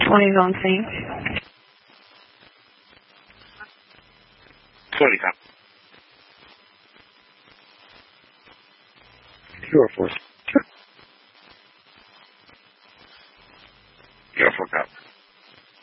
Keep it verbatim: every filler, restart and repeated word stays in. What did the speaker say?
twenty is on scene. twenty, copy. Sure, force.